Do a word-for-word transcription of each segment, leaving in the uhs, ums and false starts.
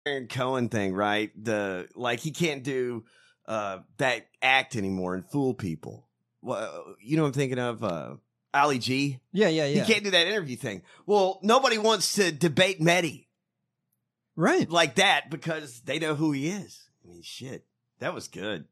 Aaron Cohen thing, right? The like he can't do uh, that act anymore and fool people. Well, you know what I'm thinking of? Uh, Ali G. Yeah, yeah, yeah. He can't do that interview thing. Well, nobody wants to debate Mehdi. Right. Like that because they know who he is. I mean, shit. That was good.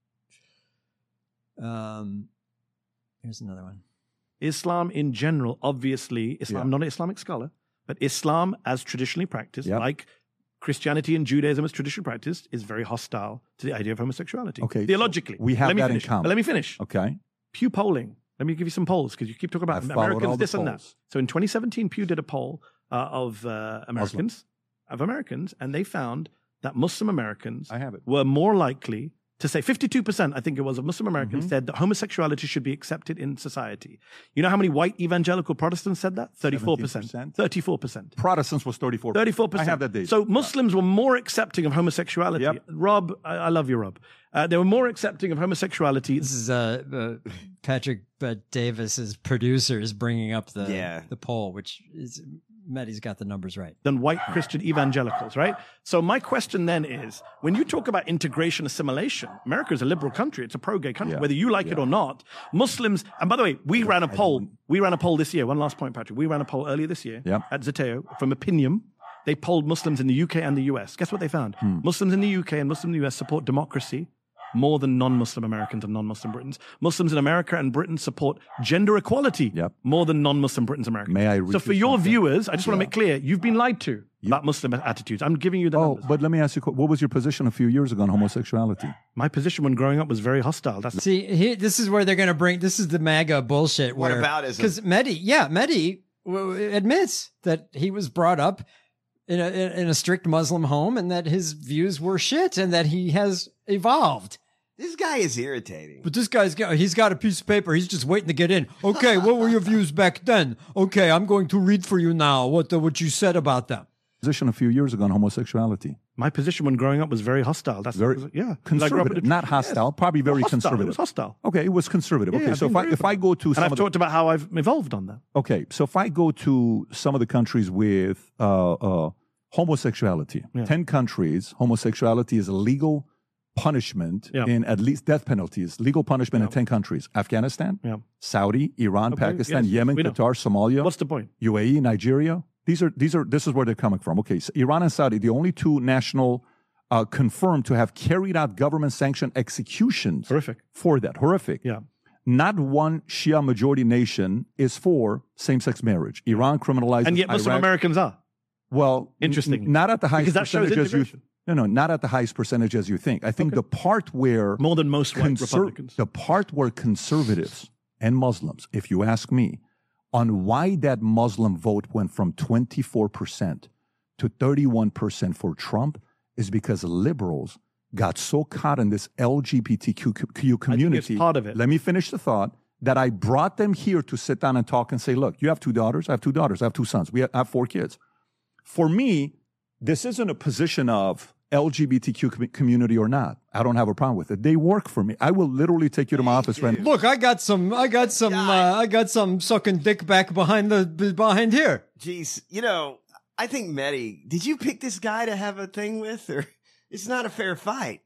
Um, here's another one. Islam in general, obviously, Islam, Yeah. I'm not an Islamic scholar, but Islam as traditionally practiced, Yep. like Christianity and Judaism as traditionally practiced, is very hostile to the idea of homosexuality. Okay, Theologically. we have let me that in finish. common. But let me finish. Okay. Pew polling. Let me give you some polls because you keep talking about I've followed all Americans, the this and that. polls. So in twenty seventeen, Pew did a poll uh, of uh, Americans, of Americans, and they found that Muslim Americans I have it. were more likely to say, fifty-two percent, I think it was, of Muslim Americans Mhm. said that homosexuality should be accepted in society. You know how many white evangelical Protestants said that? thirty-four percent. seventeen percent? thirty-four percent. Protestants was thirty-four percent. thirty-four percent. I have that data. So Muslims were more accepting of homosexuality. Yep. Rob, I, I love you, Rob. Uh, they were more accepting of homosexuality. This is uh, uh Patrick uh, Davis's producers bringing up the Yeah. the poll, which is Mehdi's got the numbers right. Than white Christian evangelicals, right? So my question then is, when you talk about integration, assimilation, America is a liberal country. It's a pro-gay country, Yeah. whether you like it or not. Muslims, and by the way, we ran a poll. We ran a poll this year. One last point, Patrick. We ran a poll earlier this year Yep. at Zeteo from Opinium. They polled Muslims in the U K and the U S. Guess what they found? Hmm. Muslims in the U K and Muslims in the U S support democracy more than non-Muslim Americans and non-Muslim Britons. Muslims in America and Britain support gender equality Yep. more than non-Muslim Britons and Americans. May I So read for you your something? viewers, I just want to make clear, you've been lied to about Muslim attitudes. I'm giving you the Oh, numbers. but let me ask you, a que- what was your position a few years ago on homosexuality? My position when growing up was very hostile. That's See, he, this is where they're going to bring. This is the MAGA bullshit. What Where, aboutism? Because Mehdi, yeah, Mehdi w- admits that he was brought up in a in in a strict Muslim home and that his views were shit and that he has evolved. This guy is irritating. But this guy's got, he's got a piece of paper. He's just waiting to get in. Okay, what were your views back then? Okay, I'm going to read for you now what the, what you said about them. Position a few years ago on homosexuality? my position when growing up was very hostile. That's Very yeah, 'Cause I grew up in conservative, a- not hostile, Yes. probably very Hostile, conservative. It was hostile. Okay, it was conservative. Yeah, Okay, I've so been if I very if I go to And some I've of the, talked about how I've evolved on that. okay, so if I go to some of the countries with uh, uh, homosexuality, Yeah. ten countries, homosexuality is a legal punishment Yeah. in at least death penalties, legal punishment in ten countries: Afghanistan, Yeah. Saudi, Iran, Okay, Pakistan, yes, Yemen, we know. Qatar, Somalia, What's the point? U A E, Nigeria. These are these are this is where they're coming from. Okay, so Iran and Saudi, the only two national uh, confirmed to have carried out government sanctioned executions Horrific. for that. Horrific. Yeah. Not one Shia majority nation is for same-sex marriage. Iran criminalizes And yet Muslim Iraq. Americans are. Well, Interestingly. n- not at the highest Because that shows percentage as you. integration. No, no, not at the highest percentage as you think. I think Okay. the part where More than most white conser- Republicans. the part where conservatives and Muslims, if you ask me, on why that Muslim vote went from twenty-four percent to thirty-one percent for Trump is because liberals got so caught in this L G B T Q community. part of it. Let me finish the thought. That I brought them here to sit down and talk and say, look, you have two daughters, I have two daughters, I have two sons, we have, I have four kids. For me, this isn't a position of L G B T Q com- community or not. I don't have a problem with it. They work for me. I will literally take you to my office right now. Look, I got some. I got some. Uh, I got some sucking dick back behind the behind here. Jeez, you know, I think Mehdi, did you pick this guy to have a thing with, or it's not a fair fight?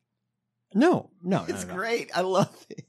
No, no, It's no, no. great. I love it.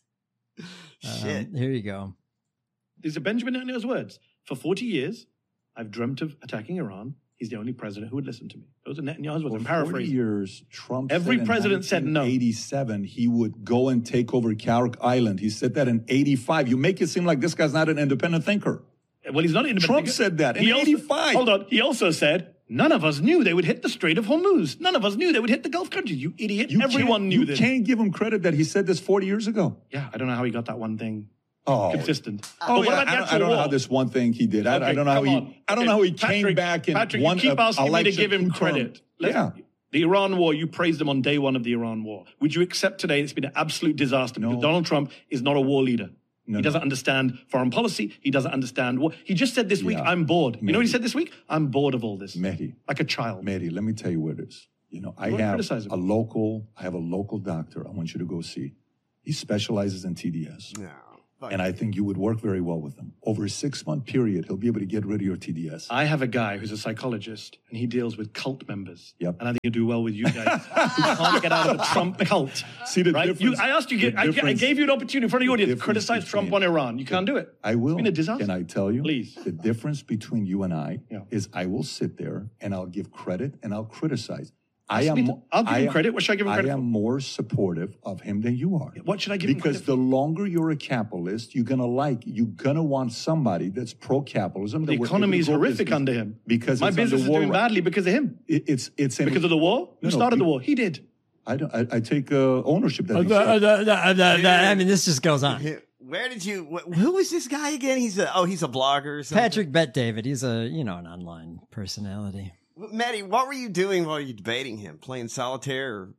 Shit. Um, here you go. These are Benjamin Netanyahu's words. For forty years, I've dreamt of attacking Iran. He's the only president who would listen to me. Those are Netanyahu's words. I'm For forty paraphrasing. years, Trump Every said in president said no. nineteen eighty-seven he would go and take over Carrick Island. He said that in eighty-five. You make it seem like this guy's not an independent thinker. Well, he's not independent. Trump said that in He also- eighty-five. Hold on. He also said, none of us knew they would hit the Strait of Hormuz. None of us knew they would hit the Gulf countries. You idiot. You Everyone can't- knew you this. can't give him credit that he said this forty years ago. Yeah, I don't know how he got that one thing Oh, consistent. Oh, But what yeah, about the I, don't, actual I don't know war? how this one thing he did. I, Okay, I don't know how come he. on. I don't Okay, know how he came Patrick- back and Patrick, won you keep a asking me to election give him two term. credit. Let's- Yeah. The Iran war, you praised him on day one of the Iran war. Would you accept today it's been an absolute disaster because No. Donald Trump is not a war leader? No, he doesn't no. understand foreign policy. He doesn't understand what he just said this week. Yeah. I'm bored. You know what he Mehdi. said this week? I'm bored of all this. Mehdi. Like a child. Mehdi, let me tell you what it is. You know, I Don't have criticize him. a local. I have a local doctor. I want you to go see. He specializes in T D S. No. Fuck and yeah. I think you would work very well with him. Over a six-month period, he'll be able to get rid of your T D S. I have a guy who's a psychologist, and he deals with cult members. Yep. And I think he'll do well with you guys who can't get out of the Trump cult. See the right? difference? You, I asked you, The I, I difference- gave you an opportunity in front of the audience to difference criticize Trump between- on Iran. You can't do it. I will. It's been a disaster. Can I tell you? Please. The difference between you and I Yeah. is I will sit there and I'll give credit and I'll criticize. I Ask am. me to- mo- I'll give I him am- credit. What should I give him credit I am for? more supportive of him than you are. What should I give him Because credit the for? longer you're a capitalist, you're gonna like, you're gonna want somebody that's pro-capitalism. The that we're economy able is to grow horrific business under him. because My it's business under is war doing right- badly because of him. It, it's it's an, Because of the war? Who No, no, started the be- war? He did. I don't. I, I take uh, ownership that. Uh, he the- uh, said. the- the- the- the- I mean, this just goes on. Where did you? Wh- who is this guy again? He's a. Oh, he's a blogger. Or something? Patrick Bet David. He's a, you know, an online personality. Maddie, what were you doing while you debating him? Playing solitaire? Or...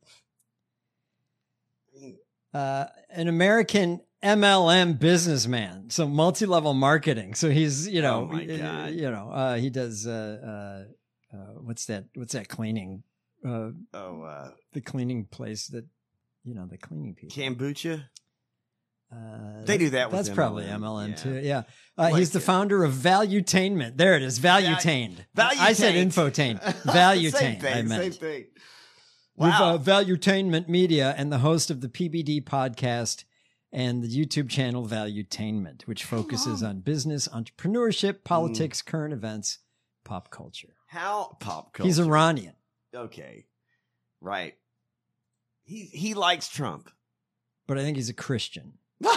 Uh, an American M L M businessman, so multi-level marketing. So he's, you know, Oh my uh, God. you know, uh, he does, uh, uh, uh, what's that? What's that cleaning? Uh, Oh, uh, the cleaning place that, you know, the cleaning people. kombucha. Uh, They do that with That's probably M L M L M, M yeah. too. Yeah. Uh, Like he's the it. founder of Valuetainment. There it is. Valuetained. I said Valuetained. infotained. Same Valuetained. thing. I meant. Same thing. With Wow. uh, Valuetainment Media and the host of the P B D podcast and the YouTube channel Valuetainment, which focuses on business, entrepreneurship, politics, current events, pop culture. How pop culture? He's Iranian. Okay, right. He he likes Trump. But I think he's a Christian.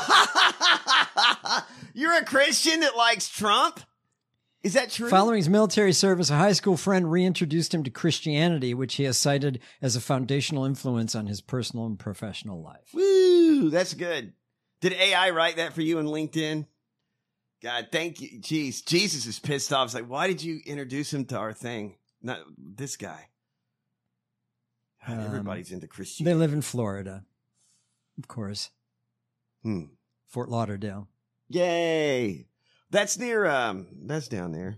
You're a Christian that likes Trump? Is that true? Following his military service, a high school friend reintroduced him to Christianity, which he has cited as a foundational influence on his personal and professional life. Woo, that's good. Did A I write that for you in LinkedIn? God, thank you. Jeez, Jesus is pissed off. He's like, why did you introduce him to our thing? Not this guy. God, Um, everybody's into They Christianity. live in Florida, of course. Hmm. Fort Lauderdale. Yay. That's near, um, that's down there.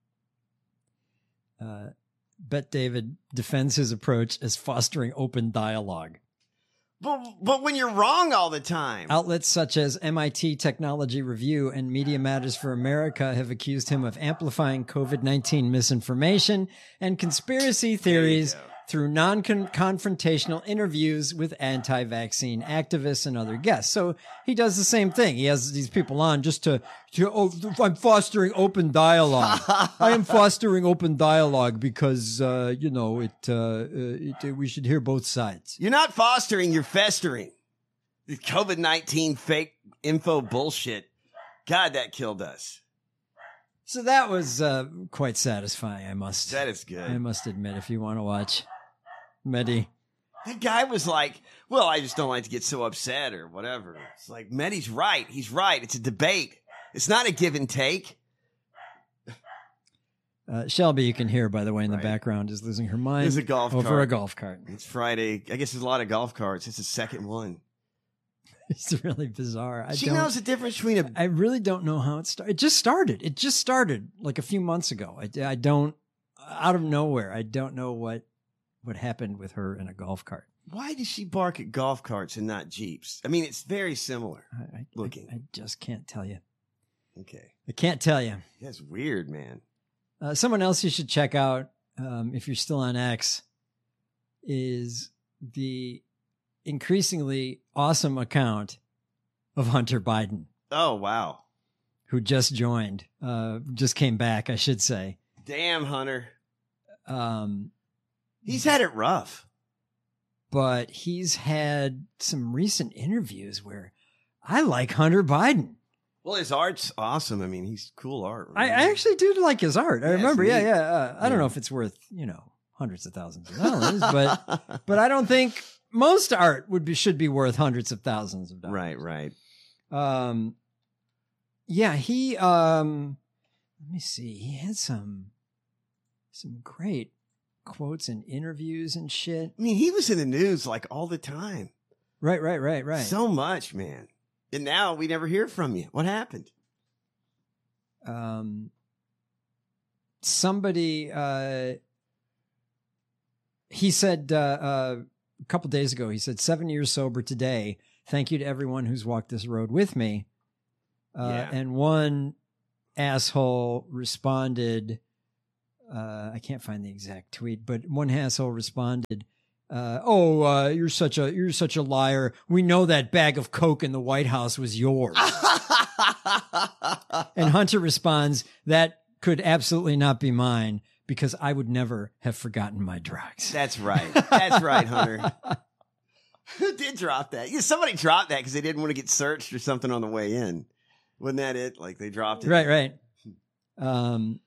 Uh, Bet David defends his approach as fostering open dialogue. But, but when you're wrong all the time. Outlets such as M I T Technology Review and Media Matters for America have accused him of amplifying COVID nineteen misinformation and conspiracy theories go. through non-confrontational interviews with anti-vaccine activists and other guests. So he does the same thing. He has these people on just to, to oh, I'm fostering open dialogue. I am fostering open dialogue because, uh, you know, it, uh, it, we should hear both sides. You're not fostering, you're festering. The COVID nineteen fake info bullshit. God, that killed us. So that was uh, quite satisfying, I must. That is good. I must admit, if you want to watch Mehdi. That guy was like, well, I just don't like to get so upset or whatever. It's like, Mehdi's right. He's right. It's a debate. It's not a give and take. Uh, Shelby, you can hear, by the way, in the Right. background, is losing her mind There's a golf over cart. a golf cart. It's Friday. I guess there's a lot of golf carts. It's the second one. It's really bizarre. I she don't, knows the difference between a. I really don't know how it started. It just started. It just started like a few months ago. I, I don't, out of nowhere, I don't know what what happened with her in a golf cart. Why does she bark at golf carts and not Jeeps? I mean, it's very similar I, I, looking. I, I just can't tell you. Okay. I can't tell you. That's weird, man. Uh, someone else you should check out um, if you're still on X is the increasingly awesome account of Hunter Biden, Oh, wow. who just joined, uh, just came back, I should say. Damn, Hunter. Um, He's had it rough. but he's had some recent interviews where I like Hunter Biden. Well, his art's awesome. I mean, he's cool art. I, right? I actually do like his art. I Yeah, it's remember. Yeah, neat. yeah. Uh, I don't Yeah. know if it's worth, you know, hundreds of thousands of dollars, but but I don't think most art would be should be worth hundreds of thousands of dollars. right, right. Um, yeah, he. Um, let me see. He had some some great quotes and interviews and shit. I mean, he was in the news like all the time. Right, right, right, right. So much, man. And now we never hear from you. What happened? Um, somebody. Uh, he said uh, uh, a couple days ago. He said, seven years sober today. Thank you to everyone who's walked this road with me. Uh, Yeah. And one asshole responded, uh, I can't find the exact tweet, but one asshole responded, uh, oh, uh, you're such a, you're such a liar. We know that bag of Coke in the White House was yours. And Hunter responds, that could absolutely not be mine because I would never have forgotten my drugs. That's right. That's right, Hunter. Who did drop that? Yeah, somebody dropped that because they didn't want to get searched or something on the way in. Wasn't that it? Like they dropped it. Right, right. Um,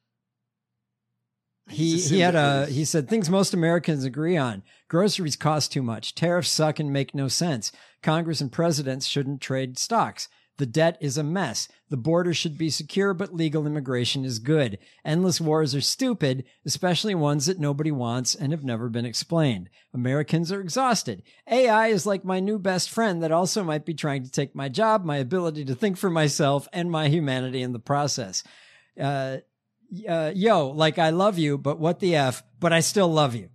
I he just he had assumed it a was- he said things most Americans agree on. Groceries cost too much. Tariffs suck and make no sense. Congress and presidents shouldn't trade stocks. The debt is a mess. The border should be secure, but legal immigration is good. Endless wars are stupid, especially ones that nobody wants and have never been explained. Americans are exhausted. A I is like my new best friend that also might be trying to take my job, my ability to think for myself, and my humanity in the process. Uh, uh, yo, like I love you, but what the F, but I still love you.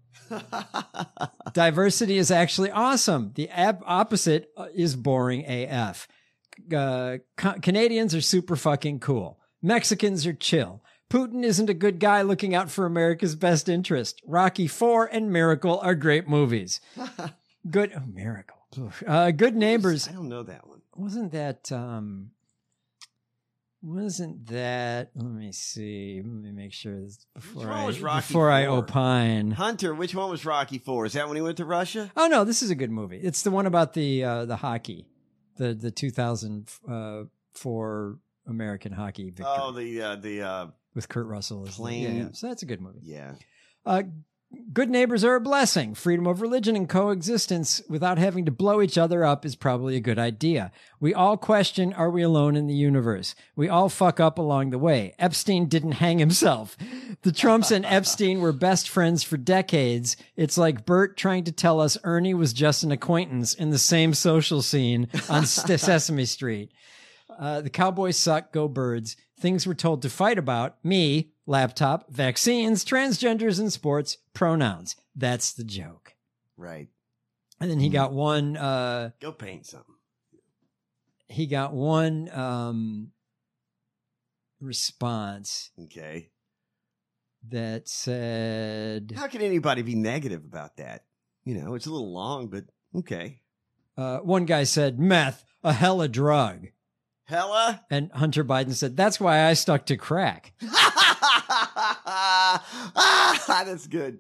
Diversity is actually awesome. The ab- opposite uh, is boring A F. Uh, Ca- Canadians are super fucking cool. Mexicans are chill. Putin isn't a good guy looking out for America's best interest. Rocky four and Miracle are great movies. Good, oh, Miracle. Uh, good neighbors. I don't know that one. Wasn't that, um, wasn't that, let me see, let me make sure this before one I, was Rocky before I four? opine. Hunter, which one was Rocky Four? Is that when he went to Russia? Oh no, this is a good movie. It's the one about the, uh, the hockey, the, the two thousand four American hockey victory Oh, the uh, the uh, with Kurt Russell. As the, yeah, plane- yeah. So that's a good movie. yeah. Uh, good neighbors are a blessing. Freedom of religion and coexistence without having to blow each other up is probably a good idea. We all question, are we alone in the universe? We all fuck up along the way. Epstein didn't hang himself. The Trumps and Epstein were best friends for decades. It's like Bert trying to tell us Ernie was just an acquaintance in the same social scene on St- Sesame Street. Uh, the Cowboys suck, go Birds. Things we're told to fight about. Me, laptop, vaccines, transgenders in sports, pronouns. That's the joke. Right. And then he got one, uh, Go paint something. he got one, um, response Okay. that said, How can anybody be negative about that? You know, it's a little long, but okay. uh, one guy said, meth, a hella drug. Hella. And Hunter Biden said, that's why I stuck to crack. That's good.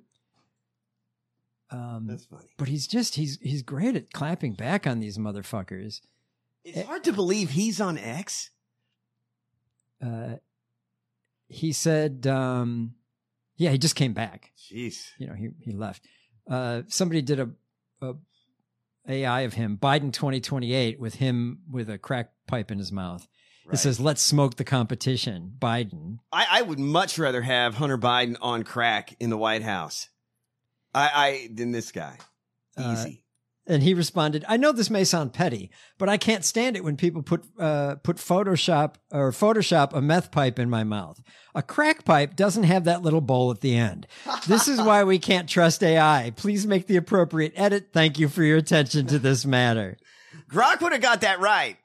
Um, That's funny. but he's just, he's, he's great at clapping back on these motherfuckers. It's hard to believe he's on X. Uh, he said, um, yeah, he just came back. Jeez. You know, he, he left. Uh, somebody did a, a A I of him, Biden twenty twenty-eight, with him with a crack pipe in his mouth. Right. It says, let's smoke the competition, Biden. I, I would much rather have Hunter Biden on crack in the White House. I, I than this guy. Uh, Easy. And he responded, I know this may sound petty, but I can't stand it when people put uh, put Photoshop or Photoshop a meth pipe in my mouth. A crack pipe doesn't have that little bowl at the end. This is why we can't trust A I. Please make the appropriate edit. Thank you for your attention to this matter. Grok would have got that right.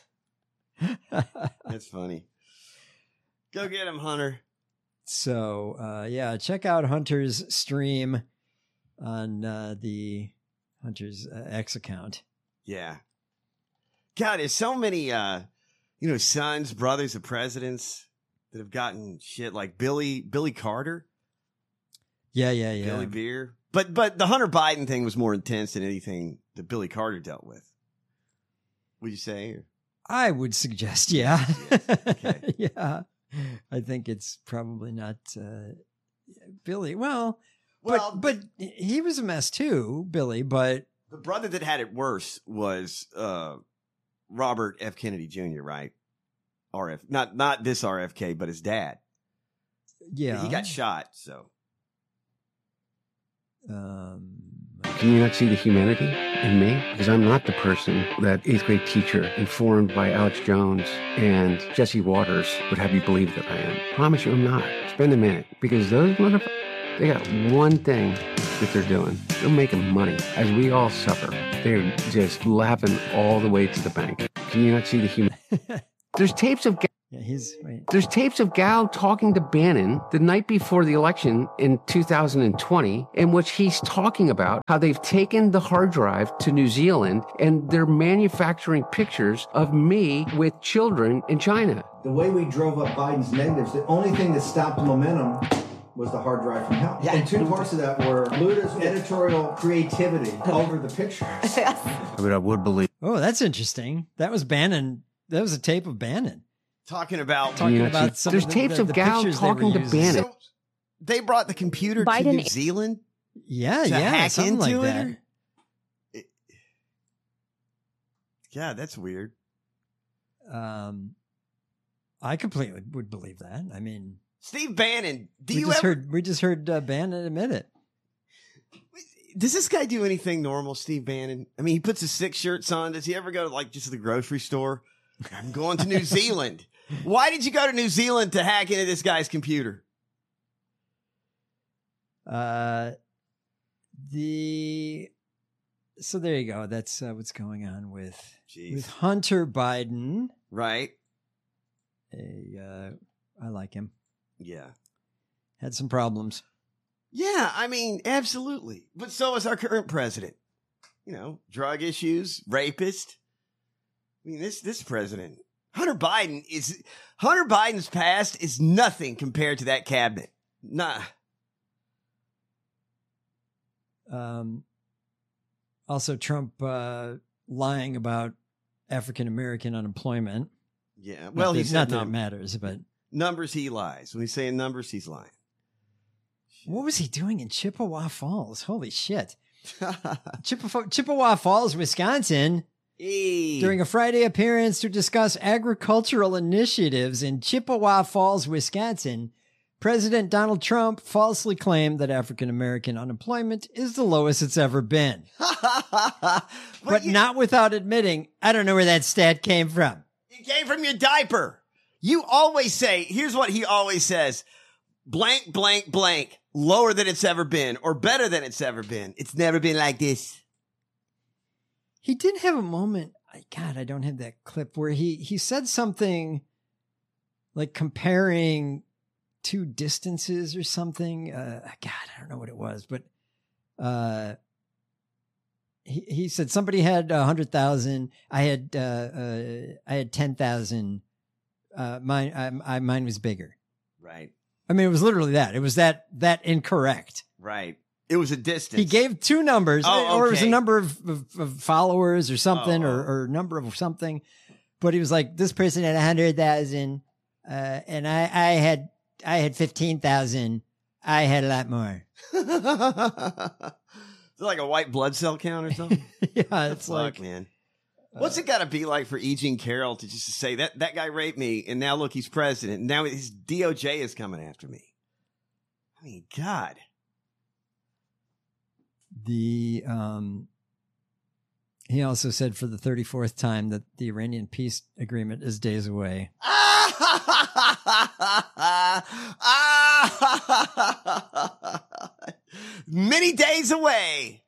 That's funny. Go get him, Hunter. So, uh, yeah, check out Hunter's stream on uh, the Hunter's uh, X account. Yeah. God, there's so many, uh, you know, sons, brothers of presidents that have gotten shit like Billy, Billy Carter, Yeah, yeah, yeah. Billy Beer. But, but the Hunter Biden thing was more intense than anything that Billy Carter dealt with. Would you say? I would suggest, yeah. Yes, okay. Yeah. I think it's probably not uh, Billy. Well, Well, but but he was a mess too, Billy, but the brother that had it worse was uh, Robert F. Kennedy Junior, right? R F, not not this R F K, but his dad. yeah. He got shot, so. um Can you not see the humanity in me? Because I'm not the person that eighth grade teacher informed by Alex Jones and Jesse Waters would have you believe that I am. Promise you I'm not. Spend a minute. Because those motherfuckers, they got one thing that they're doing. They're making money as we all suffer. They're just laughing all the way to the bank. Can you not see the human? There's tapes of Yeah, he's wait. There's tapes of Gal talking to Bannon the night before the election in two thousand twenty, in which he's talking about how they've taken the hard drive to New Zealand and they're manufacturing pictures of me with children in China. The way we drove up Biden's negatives, the only thing that stopped the momentum was the hard drive from hell. Yeah. And two parts of that were Luda's editorial creativity over the pictures. I mean, I would believe. Oh, that's interesting. That was Bannon. That was a tape of Bannon Talking about talking Yeah, about actually, some there's of the, tapes the, of the Gal pictures they were talking to using. Bannon. So they brought the computer Biden- to New Zealand Yeah, to yeah, hack something into like it. that. or- It- Yeah, that's weird. Um, I completely would believe that. I mean, Steve Bannon, do we you just ever? heard we just heard uh, Bannon admit it. Does this guy do anything normal, Steve Bannon? I mean, he puts his six shirts on. Does he ever go to like just the grocery store? I'm going to New Zealand. Why did you go to New Zealand to hack into this guy's computer? Uh, the so there you go. That's uh, what's going on with Jeez. with Hunter Biden. Right? A, uh, I like him. Yeah. Had some problems. Yeah, I mean, absolutely. But so is our current president. You know, drug issues, rapist. I mean, this this president, Hunter Biden is Hunter Biden's past is nothing compared to that cabinet. Nah. Um, also, Trump uh, lying about African American unemployment. Yeah. Not Well, that- he's not that it matters, but numbers. He lies when he's saying numbers. He's lying. what was he doing in Chippewa Falls? Holy shit! Chippewa, Chippewa Falls, Wisconsin. Hey. During a Friday appearance to discuss agricultural initiatives in Chippewa Falls, Wisconsin, President Donald Trump falsely claimed that African American unemployment is the lowest it's ever been, but but you- not without admitting, I don't know where that stat came from. It came from your diaper. You always say, here's what he always says, blank, blank, blank, lower than it's ever been or better than it's ever been. It's never been like this. He did have a moment. God, I don't have that clip where he, he said something like comparing two distances or something. Uh, God, I don't know what it was, but uh, he he said somebody had a hundred thousand. I had uh, uh, I had ten thousand. Uh, mine I, I mine was bigger. Right, I mean, it was literally that. It was that that incorrect. right. It was a distance. He gave two numbers, Oh, or it was a okay. number of, of, of followers or something, Oh. or, or number of something. But he was like, this person had a hundred thousand, uh, and I, I had, I had fifteen thousand. I had a lot more. Is it like a white blood cell count or something? Yeah, it's Fuck, like, man. What's it got to be like for E. Jean Carroll to just say that that guy raped me, and now look, he's president. And now his D O J is coming after me. I mean, God. the, um, he also said for the thirty-fourth time that the Iranian peace agreement is days away. Many days away.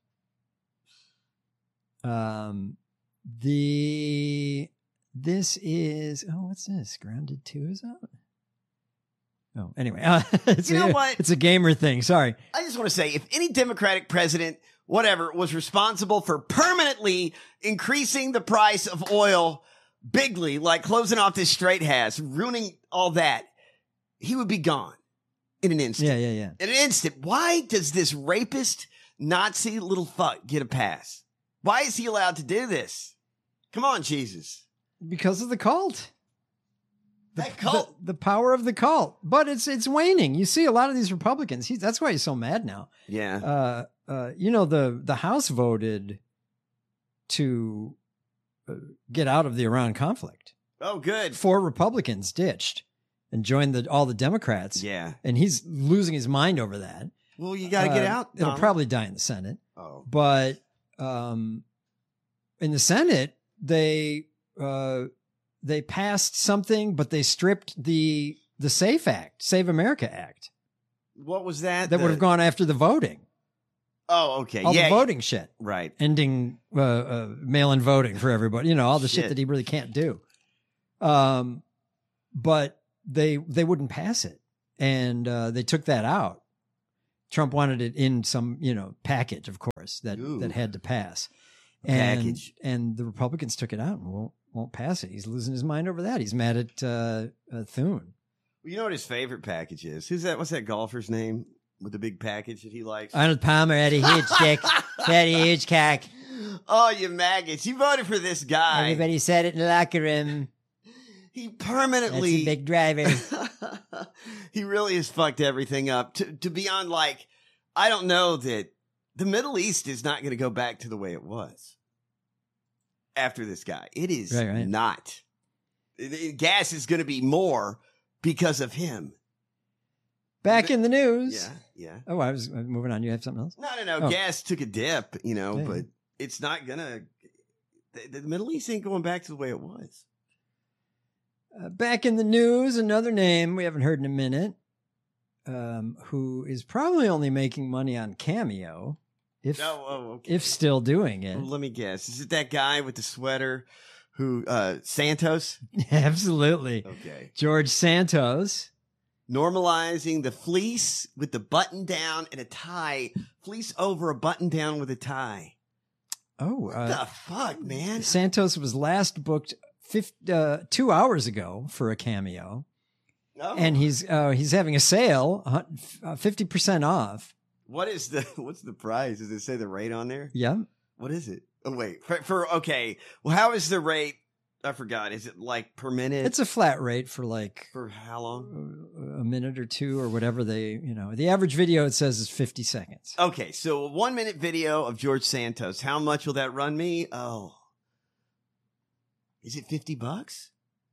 Um, the this is oh, what's this? Grounded Two is out. Oh, anyway, uh, it's You know a, what? It's a gamer thing. Sorry. I just want to say, if any Democratic president, whatever, was responsible for permanently increasing the price of oil bigly, like closing off this Strait has, ruining all that, he would be gone in an instant. Yeah, yeah, yeah. In an instant. Why does this rapist Nazi little fuck get a pass? Why is he allowed to do this? Come on, Jesus. Because of the cult. The, That cult. The, the power of the cult. But it's it's waning. You see a lot of these Republicans. He, that's why he's so mad now. Yeah. Uh, uh, you know, the, the House voted to uh, get out of the Iran conflict. Oh, good. Four Republicans ditched and joined the all the Democrats. Yeah. And he's losing his mind over that. Well, you got to get Uh, out. It'll Donald. probably die in the Senate. Oh. But um, in the Senate, they uh, they passed something, but they stripped the the SAFE Act, Save America Act, What was that? that The- would have gone after the voting, Oh, okay. all yeah. the voting shit, Right. ending uh, uh, mail-in voting for everybody. You know, all the shit. Shit. that he really can't do. Um, but they they wouldn't pass it, and uh, they took that out. Trump wanted it in some, you know, package, of course, that Ooh. that had to pass. And, Package. and the Republicans took it out and won't won't pass it. He's losing his mind over that. He's mad at uh, uh, Thune. Well, you know what his favorite package is? Who's that? What's that golfer's name with the big package that he likes? Arnold Palmer had a huge dick, had a huge cock. Oh, you maggots! You voted for this guy. Everybody said it in the locker room. He That's permanently a big driver. he really has fucked everything up. To to be on, like, I don't know that the Middle East is not going to go back to the way it was after this guy. It is Right, right. not. It- it- gas is going to be more because of him. Back in the news. Yeah, yeah. Oh, I was uh, moving on. You have something else? No, no, no. Oh. Gas took a dip, you know, Yeah. but it's not gonna. The, the Middle East ain't going back to the way it was. Uh, back in the news, another name we haven't heard in a minute, um, who is probably only making money on Cameo, if Oh, oh, okay. if still doing it. Well, let me guess. Is it that guy with the sweater who, uh, Santos? Absolutely. Okay. George Santos. Normalizing the fleece with the button down and a tie. Fleece over a button down with a tie. Oh, What uh, the fuck, man? Santos was last booked fifty, uh, two hours ago for a Cameo, Oh. and he's uh, he's having a sale, fifty percent off. What is the, what's the price? Does it say the rate on there? Yeah. What is it? Oh, wait. For, for okay. Well, how is the rate? I forgot. Is it like per minute? It's a flat rate for like For how long? a minute or two or whatever they, you know, the average video it says is fifty seconds. Okay, so a one minute video of George Santos. How much will that run me? Oh, is it fifty bucks?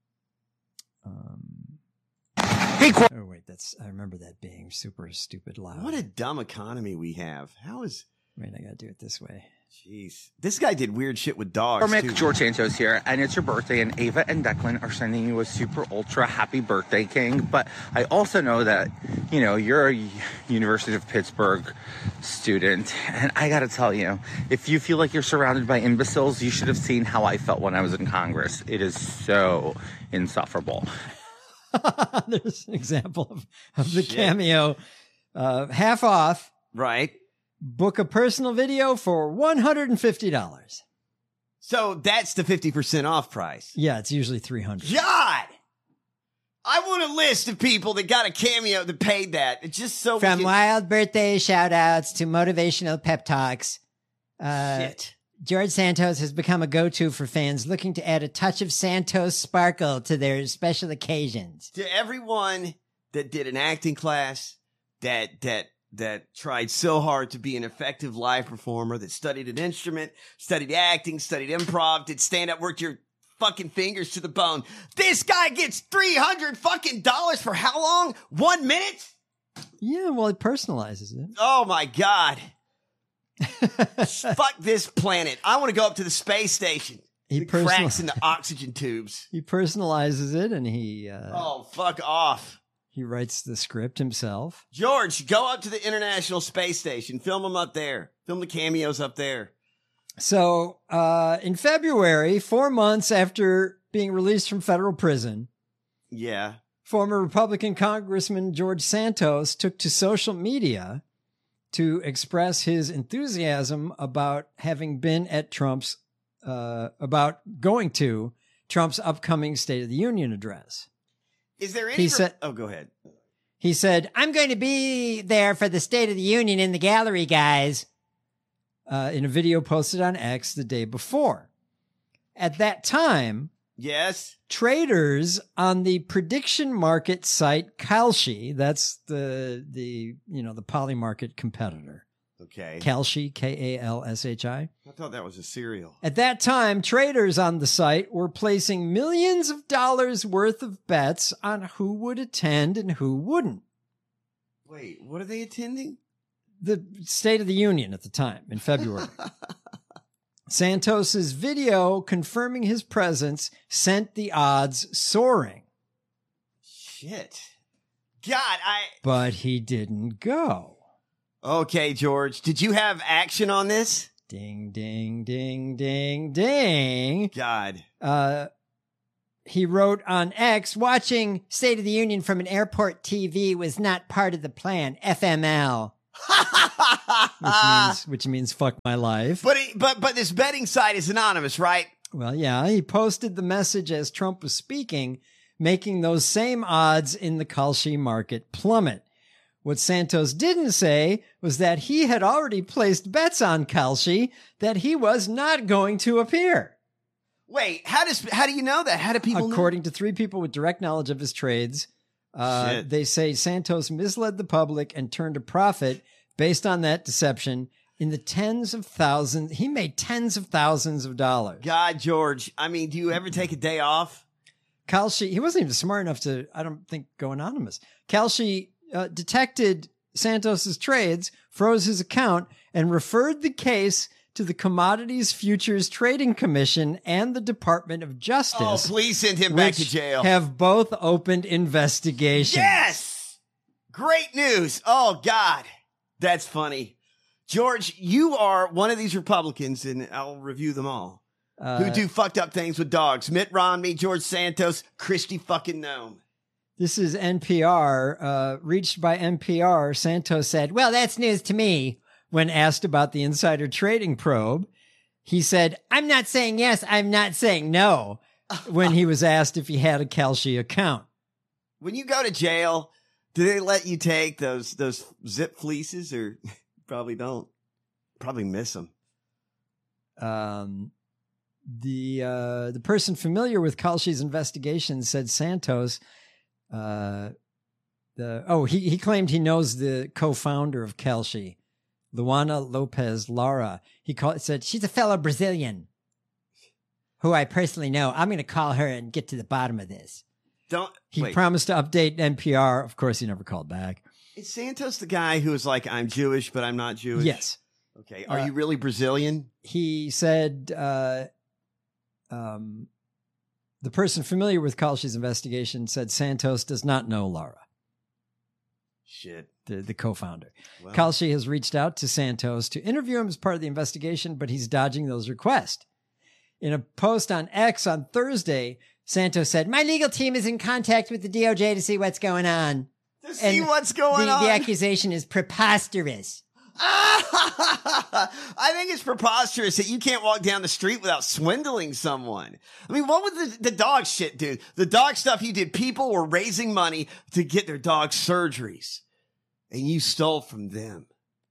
Um, oh wait, that's, I remember that being super stupid loud. What a dumb economy we have. How is? Wait, I gotta do it this way. Jeez, this guy did weird shit with dogs Mick, too. George Santos here, and it's your birthday, and Ava and Declan are sending you a super ultra happy birthday, King. But I also know that, you know, you're a University of Pittsburgh student, and I gotta tell you, if you feel like you're surrounded by imbeciles, you should have seen how I felt when I was in Congress. It is so insufferable. There's an example of, of the Shit. Cameo, uh, half off. Right. Book a personal video for one hundred fifty dollars. So that's the fifty percent off price. Yeah, it's usually three hundred dollars. God, I want a list of people that got a Cameo that paid that. It's just so we From can- wild birthday shout outs to motivational pep talks, uh, Shit. George Santos has become a go-to for fans looking to add a touch of Santos sparkle to their special occasions. To everyone that did an acting class, that that that tried so hard to be an effective live performer, that studied an instrument, studied acting, studied improv, did stand up, worked your fucking fingers to the bone. This guy gets three hundred fucking dollars for how long? One minute? Yeah, well, it personalizes it. Oh my God. Fuck this planet. I want to go up to the space station. He The personal- cracks in the oxygen tubes. He personalizes it, and he uh, Oh, fuck off. he writes the script himself. George, go up to the International Space Station. Film them up there. Film the cameos up there. So, uh, in February, four months after being released from federal prison, Yeah. former Republican Congressman George Santos took to social media to express his enthusiasm about having been at Trump's, uh, about going to Trump's upcoming State of the Union address. Is there any... He re- said- oh, go ahead. He said, I'm going to be there for the State of the Union in the gallery, guys, uh, in a video posted on X the day before. At that time, Yes. traders on the prediction market site Kalshi, that's the the you know the Polymarket competitor. Okay. Kalshi, K A L S H I. I thought that was a cereal. At that time, traders on the site were placing millions of dollars worth of bets on who would attend and who wouldn't. Wait, what are they attending? The State of the Union at the time in February. Santos's video confirming his presence sent the odds soaring, Shit. God, I... but he didn't go. Okay, George. Did you have action on this? Ding, ding, ding, ding, ding. God. Uh, he wrote on X, watching State of the Union from an airport T V was not part of the plan. F M L. which means which means fuck my life. But he, but but this betting site is anonymous, right? Well, yeah, he posted the message as Trump was speaking, making those same odds in the Kalshi market plummet. What Santos didn't say was that he had already placed bets on Kalshi that he was not going to appear. Wait, how does how do you know that? How do people According know? to three people with direct knowledge of his trades, uh, Shit. they say Santos misled the public and turned a profit based on that deception in the tens of thousands. He made tens of thousands of dollars. God, George. I mean, do you ever take a day off? Kalshi, he wasn't even smart enough to, I don't think, go anonymous. Kalshi uh, detected Santos's trades, froze his account, and referred the case to the Commodities Futures Trading Commission and the Department of Justice. Oh, please send him back to which jail. Have both opened investigations. Yes! Great news. Oh, God. That's funny. George, you are one of these Republicans, and I'll review them all, Uh, who do fucked up things with dogs. Mitt Romney, George Santos, Christy fucking Nome. This is N P R. Uh, reached by N P R, Santos said, well, that's news to me. When asked about the insider trading probe, he said, I'm not saying yes, I'm not saying no, when he was asked if he had a Kalshi account. When you go to jail, do they let you take those those zip fleeces, or probably don't? Probably miss them. Um, the uh, the person familiar with Kalshi's investigation said Santos, uh, the oh he he claimed he knows the co-founder of Kalshi, Luana Lopez Lara. He called said she's a fellow Brazilian who I personally know. I'm going to call her and get to the bottom of this. Don't He wait. promised to update N P R. Of course, he never called back. Is Santos the guy who was like, I'm Jewish, but I'm not Jewish? Yes. Okay. Are Uh, you really Brazilian? He said uh, um, the person familiar with Kalshi's investigation said Santos does not know Lara, Shit. the, the co-founder. Well, Kalshi has reached out to Santos to interview him as part of the investigation, but he's dodging those requests. In a post on X on Thursday, Santos said, my legal team is in contact with the D O J to see what's going on. to see and what's going the, on. The accusation is preposterous. I think it's preposterous that you can't walk down the street without swindling someone. I mean, what was the, the dog shit, dude? The dog stuff you did, people were raising money to get their dog surgeries, and you stole from them.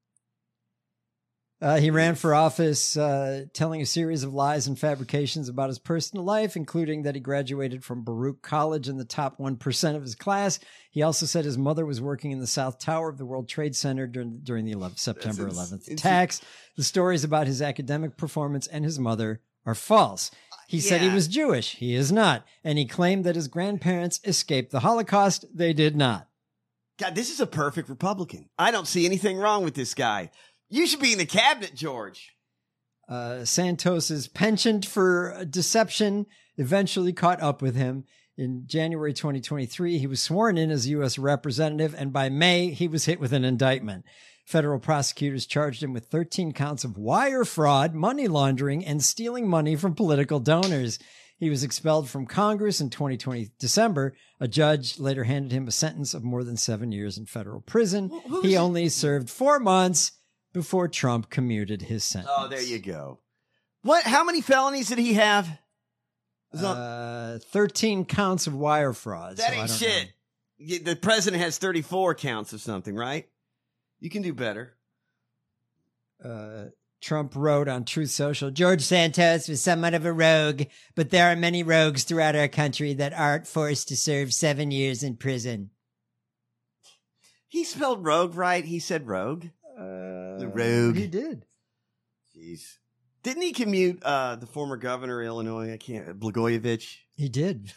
Uh, he ran for office uh, telling a series of lies and fabrications about his personal life, including that he graduated from Baruch College in the top one percent of his class. He also said his mother was working in the South Tower of the World Trade Center during, during the eleventh, September That's ins- eleventh ins- attacks. The stories about his academic performance and his mother are false. He said he Yeah. was Jewish. He is not. And he claimed that his grandparents escaped the Holocaust. They did not. God, this is a perfect Republican. I don't see anything wrong with this guy. You should be in the cabinet, George. Uh, Santos's penchant for deception eventually caught up with him. In January twenty twenty-three, he was sworn in as U S representative, and by May, he was hit with an indictment. Federal prosecutors charged him with thirteen counts of wire fraud, money laundering, and stealing money from political donors. He was expelled from Congress in twenty twenty December. A judge later handed him a sentence of more than seven years in federal prison. Wh- who's- He only served four months before Trump commuted his sentence. Oh, there you go. What? How many felonies did he have? Was on- Uh, thirteen counts of wire fraud. that so I ain't don't shit. Yeah, the president has thirty-four counts of something, right? You can do better. know. Uh, Trump wrote on Truth Social, George Santos was somewhat of a rogue, but there are many rogues throughout our country that aren't forced to serve seven years in prison. He spelled rogue right. He said rogue. Uh, The rogue. He did. Jeez. Didn't he commute uh, the former governor of Illinois? I can't. Blagojevich. He did.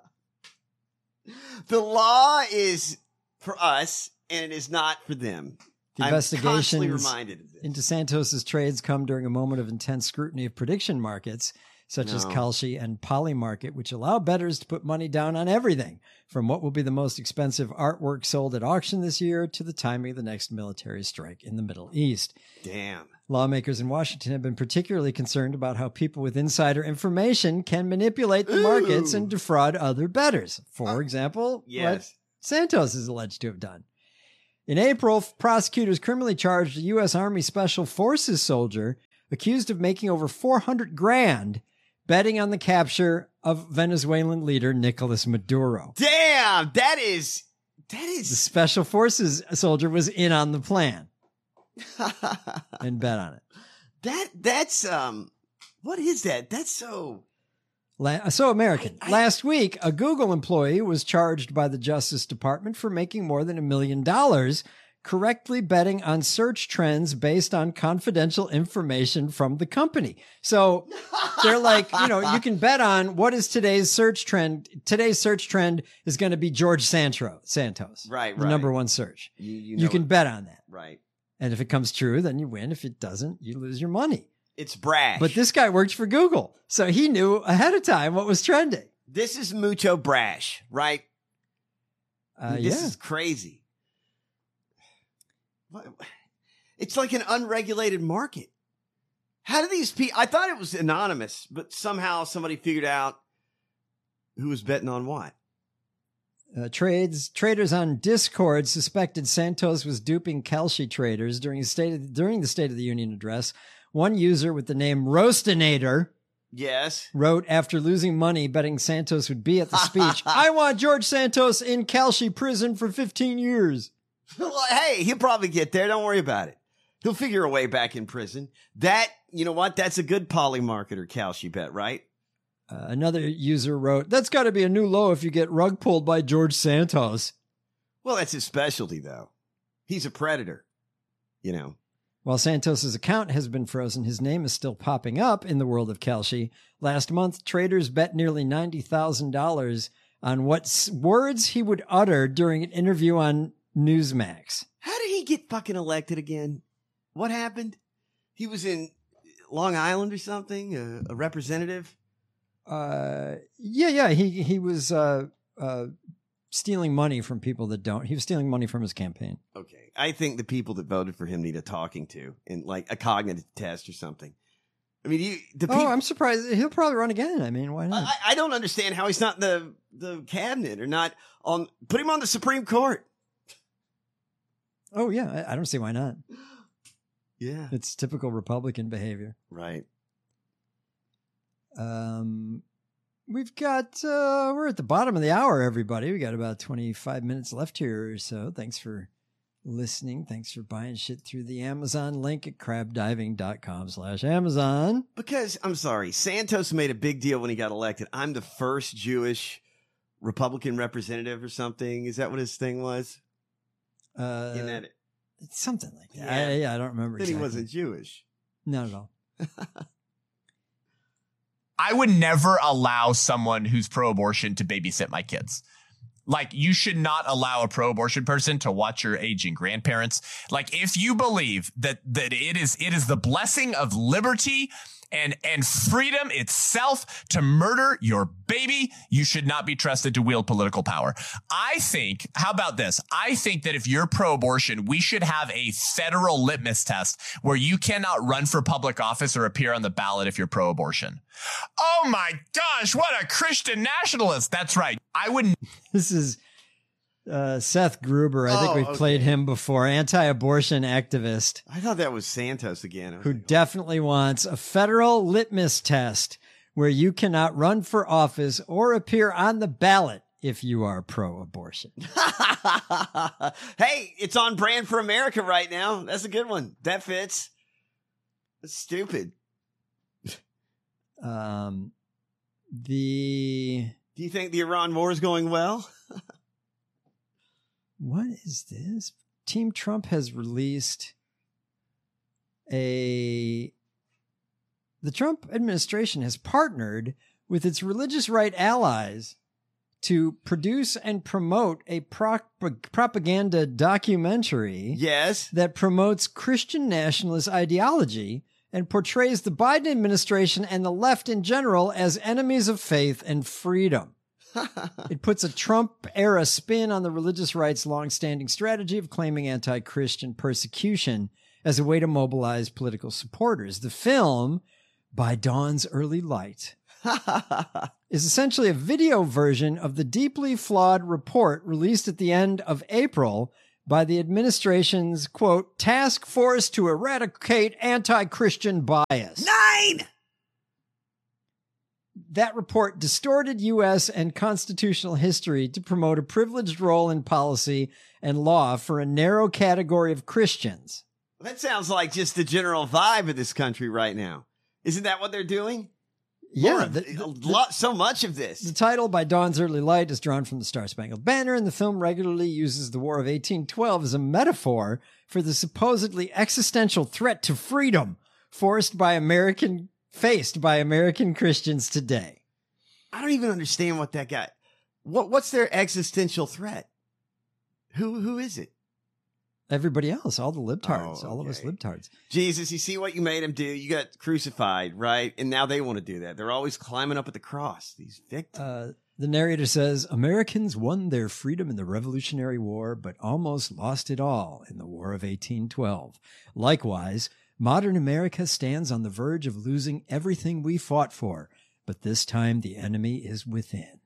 The law is for us, and it is not for them. The I'm constantly investigations reminded of this. into Santos's trades come during a moment of intense scrutiny of prediction markets. such as No. Kalshi and Polymarket, which allow bettors to put money down on everything, from what will be the most expensive artwork sold at auction this year to the timing of the next military strike in the Middle East. Damn. Lawmakers in Washington have been particularly concerned about how people with insider information can manipulate the markets Ooh. and defraud other bettors. For example, Yes. what Santos is alleged to have done. In April, prosecutors criminally charged a U S Army Special Forces soldier accused of making over four hundred grand betting on the capture of Venezuelan leader Nicolas Maduro. Damn, that is that The is Special Forces soldier was in on the plan and bet on it. that that's um what is that? That's so La- So American. I- I- Last week, a Google employee was charged by the Justice Department for making more than a million dollars correctly betting on search trends based on confidential information from the company. So they're like, you know, you can bet on what is today's search trend. Today's search trend is going to be George Santro, Santos. Right, The right. number one search. you, you, You, know can it. bet on that. Right. And if it comes true, then you win. If it doesn't, you lose your money. It's brash. But this guy worked for Google. So he knew ahead of time what was trending. this is mucho brash, right? Uh, this yeah. is crazy. What- It's like an unregulated market. How do these people? I thought it was anonymous, but somehow somebody figured out who was betting on what. Uh, trades traders on Discord suspected Santos was duping Kalshi traders during the state of, during the State of the Union address. One user with the name Roastinator Yes. wrote after losing money betting Santos would be at the speech, "I want George Santos in Kalshi prison for fifteen years." Well, hey, he'll probably get there. Don't worry about it. He'll figure a way back in prison. That, you know what? That's a good polymarketer, Kalshi bet, right? Uh, another user wrote, "That's got to be a new low if you get rug pulled by George Santos." Well, that's his specialty, though. He's a predator, you know. While Santos's account has been frozen, his name is still popping up in the world of Kalshi. Last month, traders bet nearly ninety thousand dollars on what s- words he would utter during an interview on Newsmax. How did he get fucking elected again? What happened? He was in Long Island or something, a, a representative. Uh, yeah, yeah, he he was uh, uh, stealing money from people that don't. He was stealing money from his campaign. Okay, I think the people that voted for him need a talking to and like a cognitive test or something. I mean, you the people. Oh, I'm surprised. He'll probably run again. I mean, why not? I, I don't understand how he's not in the the cabinet or not on. Put him on the Supreme Court. Oh, yeah, I, I don't see why not. Yeah, It's typical Republican behavior. right. Um, we've got, uh, we're at the bottom of the hour, everybody. We got about twenty-five minutes left here or so. Thanks for listening. Thanks for buying shit through the Amazon link at crabdiving.com slash Amazon. Because I'm sorry, Santos made a big deal when he got elected. I'm the first Jewish Republican representative or something. Is that what his thing was? Uh, In that, it's something like that. Yeah. I, yeah, I don't remember that he exactly. wasn't Jewish. Not at all. I would never allow someone who's pro-abortion to babysit my kids. Like, you should not allow a pro-abortion person to watch your aging grandparents. Like, if you believe that that it is it is the blessing of liberty and and freedom itself to murder your baby, you should not be trusted to wield political power. I think, how about this? I think that if you're pro-abortion, we should have a federal litmus test where you cannot run for public office or appear on the ballot if you're pro-abortion. Oh my gosh, what a Christian nationalist. That's right. I wouldn't. This is uh, Seth Gruber. I think Oh, we've okay. played him before. Anti-abortion activist I thought that was Santos again. I was who like, definitely wants a federal litmus test where you cannot run for office or appear on the ballot if you are pro-abortion. hey, it's on brand for America right now. That's a good one. That fits. That's stupid. Um, the Do you think the Iran war is going well? what is this? Team Trump has released a. The Trump administration has partnered with its religious right allies to produce and promote a pro- propaganda documentary Yes. that promotes Christian nationalist ideology and portrays the Biden administration and the left in general as enemies of faith and freedom. It puts a Trump-era spin on the religious right's long-standing strategy of claiming anti-Christian persecution as a way to mobilize political supporters. The film, By Dawn's Early Light, is essentially a video version of the deeply flawed report released at the end of April by the administration's, quote, task force to eradicate anti-Christian bias. Nine! That report distorted U S and constitutional history to promote a privileged role in policy and law for a narrow category of Christians. That sounds like just the general vibe of this country right now. Isn't that what they're doing? Yeah, More, the, a the, lot, so much of this. The title By Dawn's Early Light is drawn from the Star-Spangled Banner, and the film regularly uses the War of eighteen twelve as a metaphor for the supposedly existential threat to freedom forced by American, faced by American Christians today. I don't even understand what that guy. What what's their existential threat? Who who is it? Everybody else, all the libtards, Oh, all of us okay. libtards. Jesus, you see what you made him do? You got crucified, right? And now they want to do that. They're always climbing up at the cross, these victims. Uh, the narrator says, Americans won their freedom in the Revolutionary War, but almost lost it all in the War of eighteen twelve. Likewise, modern America stands on the verge of losing everything we fought for, but this time the enemy is within.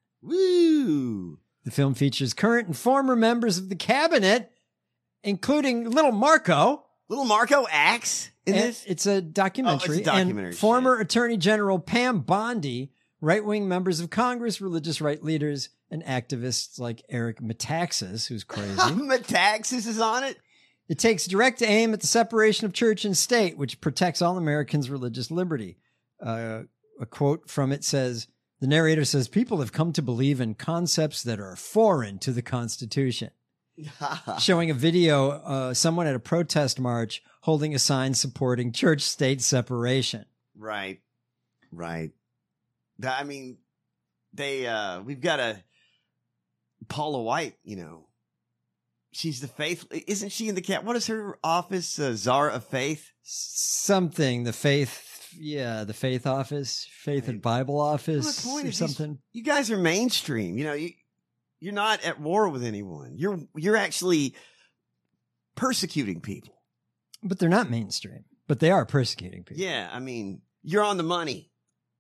Woo! The film features current and former members of the cabinet, including Little Marco. Little Marco acts in And this? It's a documentary. Oh, it's a documentary, And former Attorney General Pam Bondi, right-wing members of Congress, religious right leaders, and activists like Eric Metaxas, who's crazy. Metaxas is on it? It takes direct aim at the separation of church and state, which protects all Americans' religious liberty. Uh, a quote from it says, the narrator says, people have come to believe in concepts that are foreign to the Constitution. Showing a video, uh, someone at a protest march holding a sign supporting church-state separation. Right. Right. That- I mean, they, uh, we've got a Paula White, you know, she's the faith. Isn't she in the cat? What is her office? Uh, Czar of Faith? Something, the faith, yeah, the faith office, faith and Bible office Well, the point or is these- something. You guys are mainstream. You know, you, you're not at war with anyone. You're, you're actually persecuting people. But they're not mainstream, but they are persecuting people. Yeah. I mean, you're on the money.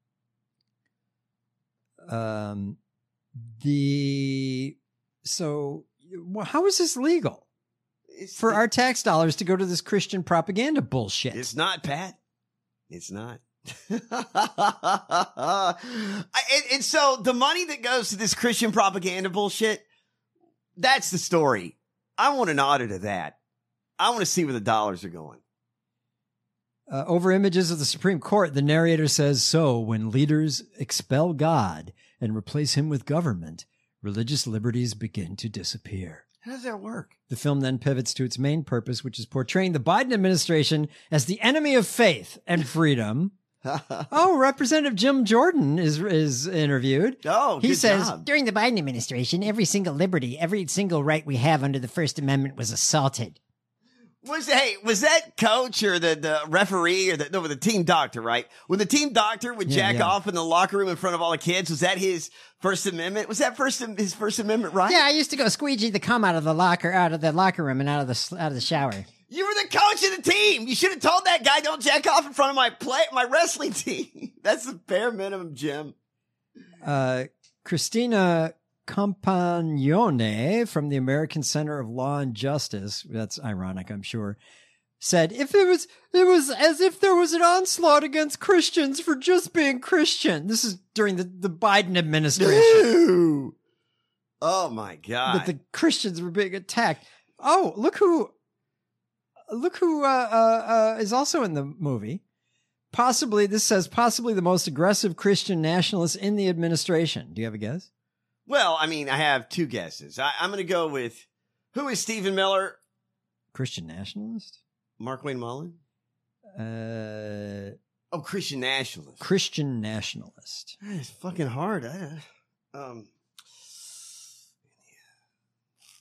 Um, the, so well, how is this legal? It's, For our tax dollars to go to this Christian propaganda bullshit. It's not, Pat. It's not. I, and, and so the money that goes to this Christian propaganda bullshit, that's the story. I want an audit of that. I want to see where the dollars are going. Uh, over images of the Supreme Court, the narrator says, so when leaders expel God and replace him with government, religious liberties begin to disappear. How does that work? The film then pivots to its main purpose, which is portraying the Biden administration as the enemy of faith and freedom. Oh, Representative Jim Jordan is is interviewed. Oh, he good says, job. During the Biden administration, every single liberty, every single right we have under the First Amendment was assaulted. Was hey, was that coach or the, the referee or the no, the team doctor, right? When the team doctor would Yeah, jack yeah. off in the locker room in front of all the kids, was that his First Amendment? Was that first his First Amendment right? Yeah, I used to go squeegee the cum out of the locker, out of the locker room, and out of the s- out of the shower. You were the coach of the team. You should have told that guy, don't jack off in front of my play, my wrestling team. That's the bare minimum, Jim. Uh, Christina Campagnone from the American Center of Law and Justice, that's ironic, I'm sure, said if it was it was as if there was an onslaught against Christians for just being Christian. This is during the, the Biden administration. Ew. Oh my God. That the Christians were being attacked. Oh, look who look who uh, uh, uh, is also in the movie. Possibly, this says possibly the most aggressive Christian nationalist in the administration. Do you have a guess? Well, I mean, I have two guesses. I, I'm going to go with who is Stephen Miller? Christian nationalist? Mark Wayne Mullen? Uh, Oh, Christian nationalist. Christian nationalist. It's fucking hard. I, um,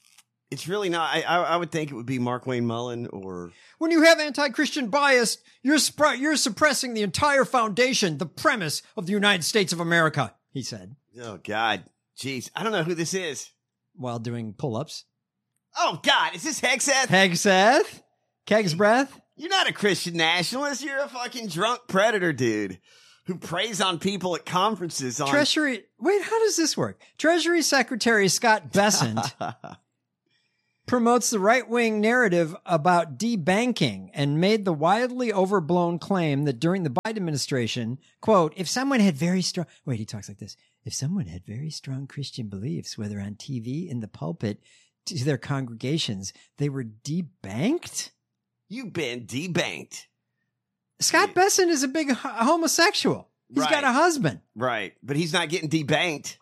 It's really not. I, I I would think it would be Mark Wayne Mullen or. When you have anti-Christian bias, you're spr- you're suppressing the entire foundation, the premise of the United States of America, he said. Oh, God. Jeez. I don't know who this is. While doing pull-ups. Oh, God. Is this Hegseth? Hegseth? Keg's breath? You're not a Christian nationalist. You're a fucking drunk predator dude who preys on people at conferences. On Treasury. Wait, how does this work? Treasury Secretary Scott Bessent promotes the right-wing narrative about debanking and made the widely overblown claim that during the Biden administration, quote, if someone had very strong, wait, he talks like this. If someone had very strong Christian beliefs, whether on T V, in the pulpit, to their congregations, they were debanked? You've been debanked. Scott Bessent is a big ho- homosexual. He's Right. got a husband. Right. But he's not getting debanked.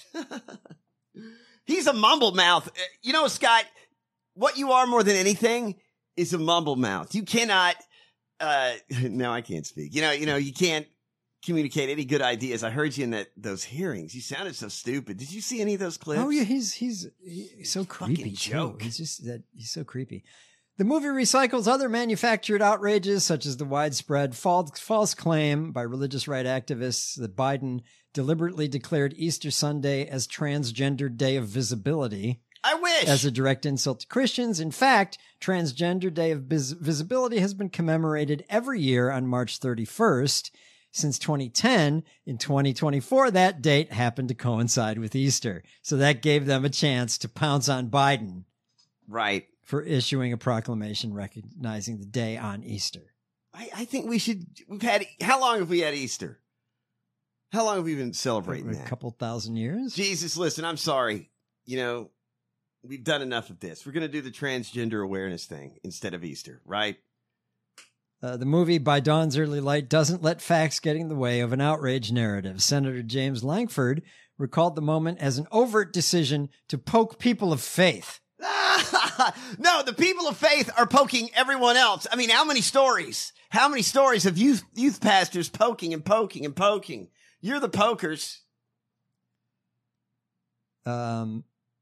He's a mumble mouth. Uh, You know, Scott, what you are more than anything is a mumble mouth. You cannot, uh, no, I can't speak. You know, you know, you can't communicate any good ideas. I heard you in that, those hearings. You sounded so stupid. Did you see any of those clips? Oh yeah, he's he's, he's so creepy too. joke. He's just that he's so creepy. The movie recycles other manufactured outrages, such as the widespread false, false claim by religious right activists that Biden deliberately declared Easter Sunday as Transgender Day of Visibility. I wish. As a direct insult to Christians. In fact, Transgender Day of Vis- Visibility has been commemorated every year on March thirty-first. Since twenty ten, in twenty twenty-four, that date happened to coincide with Easter. So that gave them a chance to pounce on Biden. Right. For issuing a proclamation recognizing the day on Easter. I, I think we should, we've had, how long have we had Easter? How long have we been celebrating A that? couple thousand years? Jesus, listen, I'm sorry. You know, we've done enough of this. We're going to do the transgender awareness thing instead of Easter, right? Uh, the movie By Dawn's Early Light doesn't let facts get in the way of an outrage narrative. Senator James Lankford recalled the moment as an overt decision to poke people of faith. No, the people of faith are poking everyone else. I mean, how many stories? How many stories of youth youth pastors poking and poking and poking? You're the pokers. Um.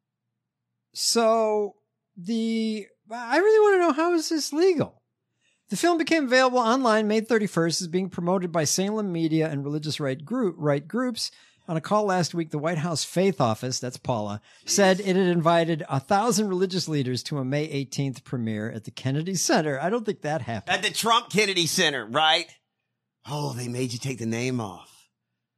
So the I really want to know, how is this legal? The film became available online May thirty-first, is being promoted by Salem Media and religious right group right groups. On a call last week, the White House Faith Office, that's Paula, said it had invited a thousand religious leaders to a May eighteenth premiere at the Kennedy Center. I don't think that happened. At the Trump Kennedy Center, right? Oh, they made you take the name off.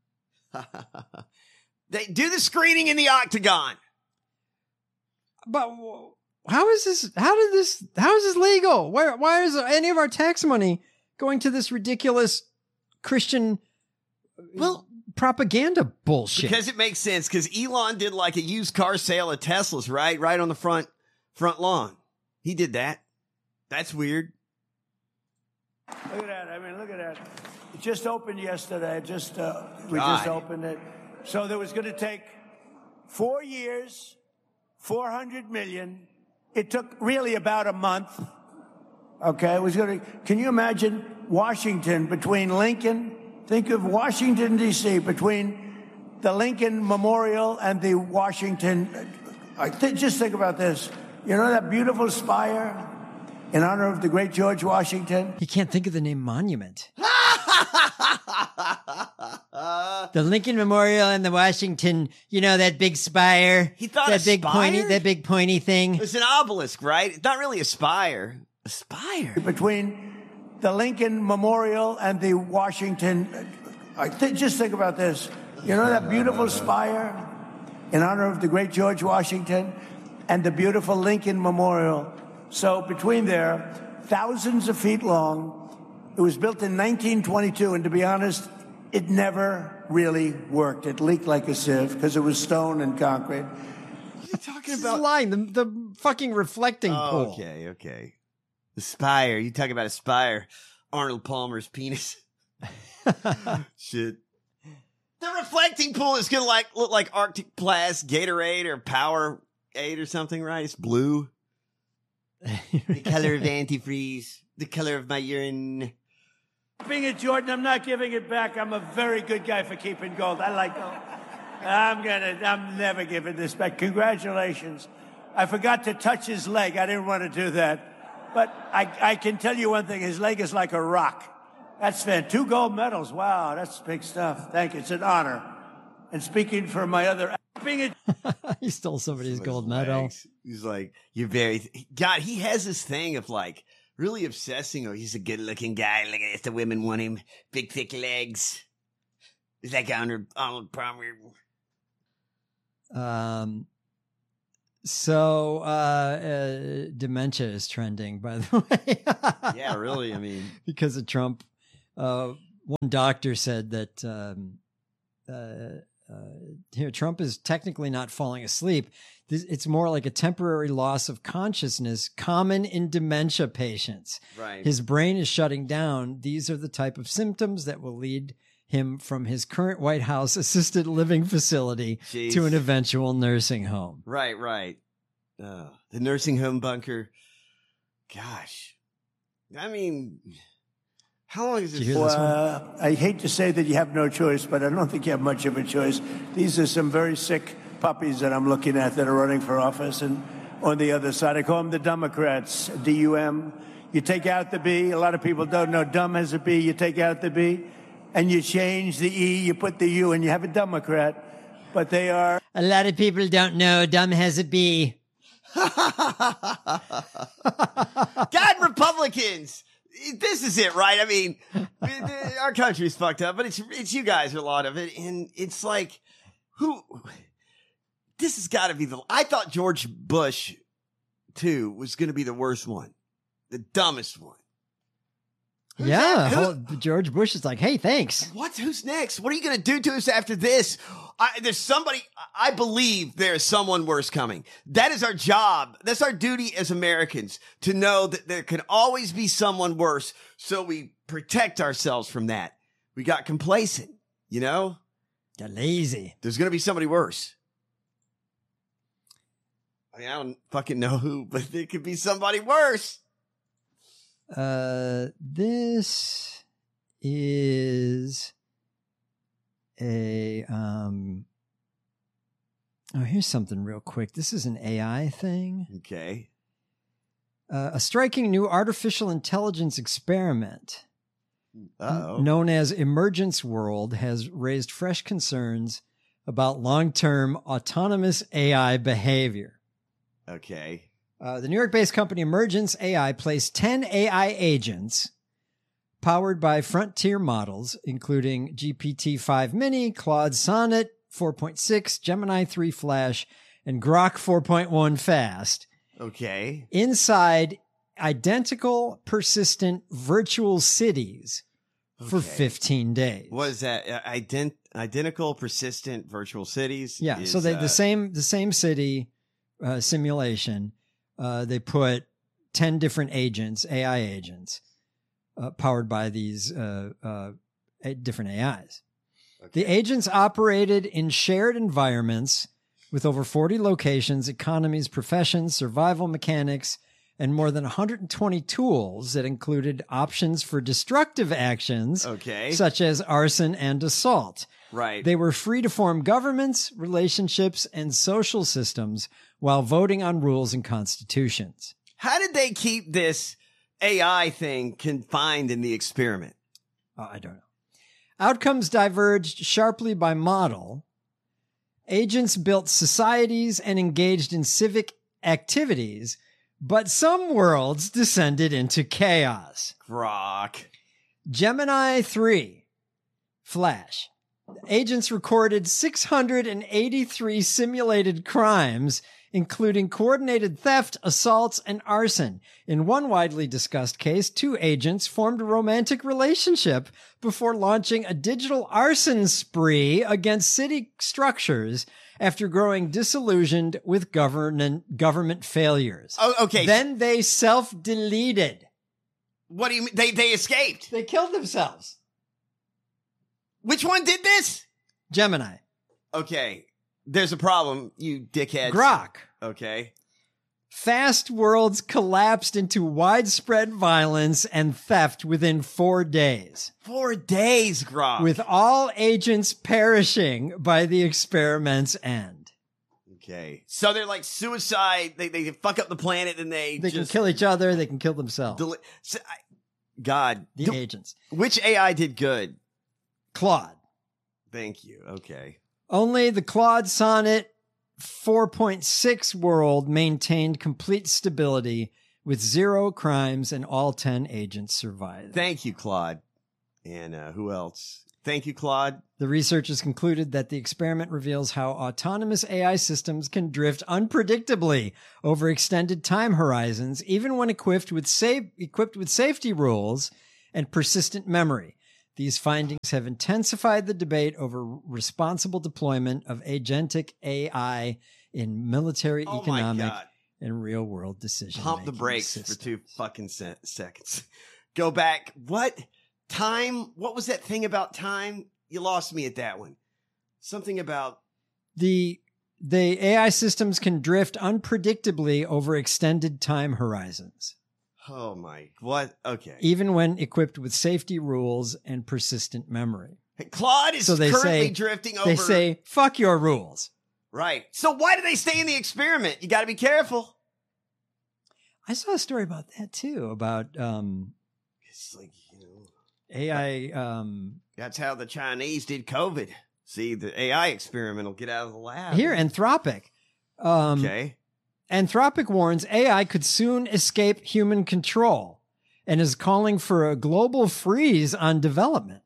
They do the screening in the Octagon. But how is this? How did this? How is this legal? Where? Why is any of our tax money going to this ridiculous Christian well propaganda bullshit? Because it makes sense. Because Elon did like a used car sale of Teslas, right? Right on the front front lawn. He did that. That's weird. Look at that. I mean, look at that. It just opened yesterday. Just uh, we God. just opened it. So there was going to take four years, four hundred million. It took really about a month. Okay, it was going to. Can you imagine Washington between Lincoln? Think of Washington D C between the Lincoln Memorial and the Washington. I th- just think about this. You know that beautiful spire in honor of the great George Washington? He can't think of the name monument. The Lincoln Memorial and the Washington, you know, that big spire. He thought that a big spire? pointy, that big pointy thing. It's an obelisk, right? It's not really a spire. A spire. Between the Lincoln Memorial and the Washington. I th- just think about this. You know that beautiful spire in honor of the great George Washington and the beautiful Lincoln Memorial. So between there, thousands of feet long. It was built in nineteen twenty-two, and to be honest, it never really worked. It leaked like a sieve because it was stone and concrete. You're talking He's about lying. The, the fucking reflecting oh, pool. Okay, okay. The spire. You talking about a spire? Arnold Palmer's penis. Shit. The reflecting pool is gonna like look like Arctic Blast, Gatorade, or Powerade or something, right? It's blue. The color of antifreeze. The color of my urine. Being a Jordan, I'm not giving it back. I'm a very good guy for keeping gold. I like gold. I'm gonna. I'm never giving this back. Congratulations. I forgot to touch his leg. I didn't want to do that. But I, I can tell you one thing. His leg is like a rock. That's fan. Two gold medals. Wow, that's big stuff. Thank you. It's an honor. And speaking for my other... being a- he stole somebody's gold medal. Legs. He's like, you're very... God, he has this thing of like really obsessing. Oh, he's a good-looking guy. Look at the women want him. Big, thick legs. He's like Arnold, Arnold Palmer. Um... So, uh, uh, dementia is trending, by the way. Yeah, really. I mean, because of Trump. Uh, one doctor said that, um, uh, uh, here, Trump is technically not falling asleep. This, it's more like a temporary loss of consciousness common in dementia patients. Right. His brain is shutting down. These are the type of symptoms that will lead him from his current White House assisted living facility Jeez. to an eventual nursing home. Right, right. Uh, the nursing home bunker. Gosh. I mean, how long is this? Did you hear this one? Uh, I hate to say that you have no choice, but I don't think you have much of a choice. These are some very sick puppies that I'm looking at that are running for office. And on the other side, I call them the Democrats, D U M. You take out the B. A lot of people don't know dumb has a B. You take out the B. And you change the E, you put the U, and you have a Democrat. But they are... A lot of people don't know dumb has a B. God, Republicans! This is it, right? I mean, our country's fucked up, but it's it's you guys, a lot of it. And it's like, who... This has got to be the... I thought George Bush, too, was going to be the worst one. The dumbest one. Who's yeah, Who, whole- George Bush is like, hey, thanks. What? Who's next? What are you going to do to us after this? I, there's somebody, I believe there is someone worse coming. That is our job. That's our duty as Americans, to know that there can always be someone worse. So we protect ourselves from that. We got complacent, you know? Got lazy. There's going to be somebody worse. I mean, I don't fucking know who, but it could be somebody worse. Uh, this is a, um, oh, here's something real quick. This is an A I thing. Okay. Uh, a striking new artificial intelligence experiment Uh-oh. known as Emergence World has raised fresh concerns about long-term autonomous A I behavior. Okay. Uh, the New York-based company Emergence A I placed ten A I agents powered by frontier models, including G P T five Mini, Claude Sonnet four point six, Gemini three Flash, and Grok four point one Fast, Okay. inside identical persistent virtual cities for Okay. fifteen days. What is that? Uh, ident- identical persistent virtual cities? Yeah, is, so they, uh, the same the same city uh, simulation. Uh, they put ten different agents, A I agents, uh, powered by these uh, uh, a- different A Is. Okay. The agents operated in shared environments with over forty locations, economies, professions, survival mechanics, and more than one hundred twenty tools that included options for destructive actions, Okay. such as arson and assault. Right. They were free to form governments, relationships, and social systems while voting on rules and constitutions. How did they keep this A I thing confined in the experiment? Uh, I don't know. Outcomes diverged sharply by model. Agents built societies and engaged in civic activities, but some worlds descended into chaos. Grok. Gemini three, Flash. Agents recorded six hundred eighty-three simulated crimes, including coordinated theft, assaults, and arson. In one widely discussed case, two agents formed a romantic relationship before launching a digital arson spree against city structures after growing disillusioned with government government failures. Oh, okay. Then they self-deleted. What do you mean? They, they escaped. They killed themselves. Which one did this? Gemini. Okay. There's a problem, you dickheads. Grok. Okay. Fast worlds collapsed into widespread violence and theft within four days, Four days, Grok. with all agents perishing by the experiment's end. Okay. So they're like suicide. They they fuck up the planet and they They just can kill each other. They can kill themselves. deli- so I, God. the Do- agents. which A I did good? Claude. Thank you. Okay. Only the Claude Sonnet four point six world maintained complete stability with zero crimes and all ten agents survived. Thank you, Claude. And uh, who else? Thank you, Claude. The researchers concluded that the experiment reveals how autonomous A I systems can drift unpredictably over extended time horizons, even when equipped with safe, equipped with safety rules and persistent memory. These findings have intensified the debate over responsible deployment of agentic A I in military, Oh my economic, God. and real-world decisions. Pump the brakes for two fucking se- seconds. Go back. What? Time? What was that thing about time? You lost me at that one. Something about The the A I systems can drift unpredictably over extended time horizons, oh my what? Okay. even when equipped with safety rules and persistent memory. Claude is So they currently say- drifting over. They say, fuck your rules. Right. So why do they stay in the experiment? You got to be careful. I saw a story about that too, about um, It's like, you know, A I. Um, that's how the Chinese did COVID. See, the A I experiment will get out of the lab. here, Anthropic. Um, Okay. Anthropic warns A I could soon escape human control and is calling for a global freeze on development.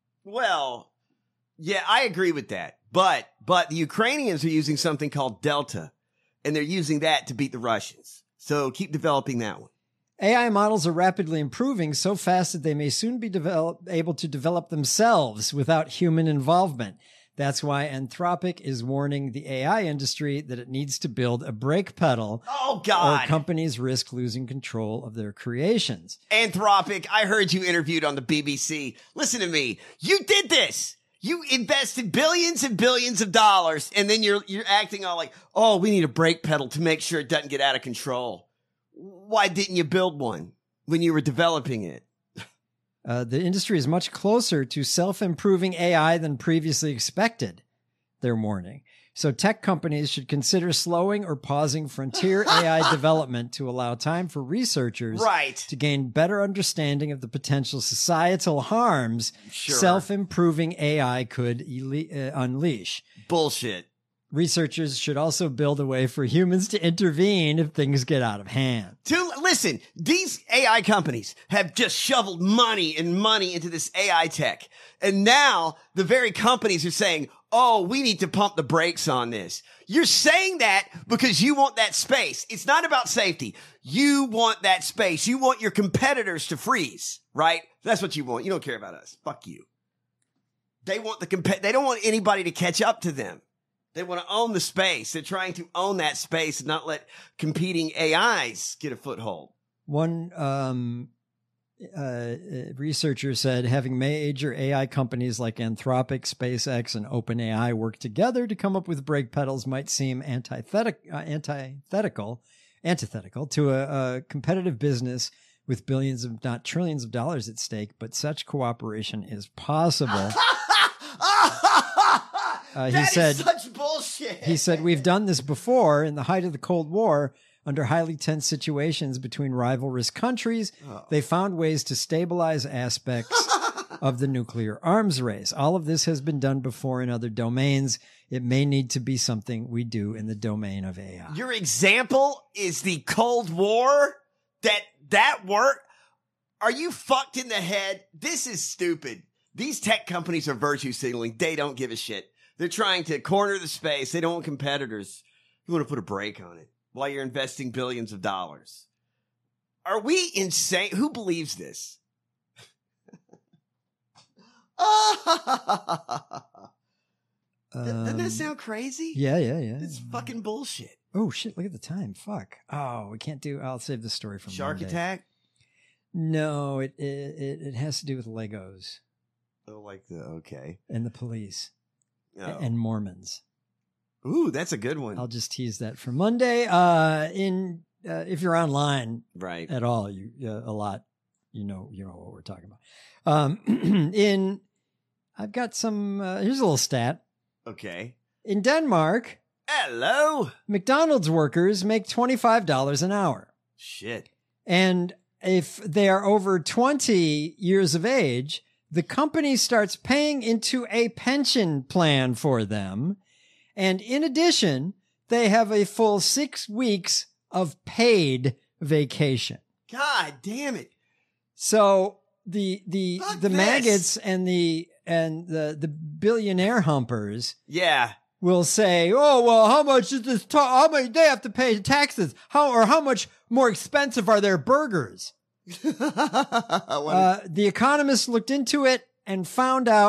Well, yeah, I agree with that. But but the Ukrainians are using something called Delta, and they're using that to beat the Russians. So keep developing that one. A I models are rapidly improving so fast that they may soon be develop, able to develop themselves without human involvement. That's why Anthropic is warning the A I industry that it needs to build a brake pedal, Oh or God. companies risk losing control of their creations. Anthropic, I heard you interviewed on the B B C. Listen to me. You did this. You invested billions and billions of dollars, and then you're you're acting all like, oh, we need a brake pedal to make sure it doesn't get out of control. Why didn't you build one when you were developing it? Uh, the industry is much closer to self-improving A I than previously expected, they're warning. So tech companies should consider slowing or pausing frontier A I development to allow time for researchers Right. to gain better understanding of the potential societal harms Sure. self-improving A I could ele- uh, unleash. Bullshit. Researchers should also build a way for humans to intervene if things get out of hand. To listen, these A I companies have just shoveled money and money into this A I tech. And now the very companies are saying, oh, we need to pump the brakes on this. You're saying that because you want that space. It's not about safety. You want that space. You want your competitors to freeze, right? That's what you want. You don't care about us. Fuck you. They want the comp- they don't want anybody to catch up to them. They want to own the space. They're trying to own that space and not let competing A Is get a foothold. One um, uh, researcher said having major A I companies like Anthropic, SpaceX, and OpenAI work together to come up with brake pedals might seem antithetic, uh, antithetical, antithetical to a, a competitive business with billions of, not trillions of dollars at stake, but such cooperation is possible. Uh, he That is said, such bullshit. He said, we've done this before in the height of the Cold War under highly tense situations between rivalrous countries. Oh. They found ways to stabilize aspects of the nuclear arms race. All of this has been done before in other domains. It may need to be something we do in the domain of A I. Your example is the Cold War? That that work? Are you fucked in the head? This is stupid. These tech companies are virtue signaling. They don't give a shit. They're trying to corner the space. They don't want competitors. You want to put a brake on it while you're investing billions of dollars. Are we insane? Who believes this? Doesn't that Um, sound crazy? Yeah, yeah, yeah. It's fucking bullshit. Oh, shit. Look at the time. Fuck. Oh, we can't do, I'll save the story from Shark Monday. Attack? No, it, it, it, it has to do with Legos Oh, like the, okay. and the police Oh. and Mormons. Ooh, that's a good one. I'll just tease that for Monday. Uh, in uh, if you're online right. at all, you uh, a lot, you know, you know what we're talking about. Um, in I've got some. Uh, here's a little stat. Okay. In Denmark, Hello. McDonald's workers make twenty-five dollars an hour. Shit. And if they are over twenty years of age, the company starts paying into a pension plan for them. And in addition, they have a full six weeks of paid vacation. God damn it. So the the Fuck the this. maggots and the and the the billionaire humpers Yeah. will say, "Oh well, how much is this? Ta- how much they have to pay taxes? How or how much more expensive are their burgers?" uh, the Economist looked into it and found out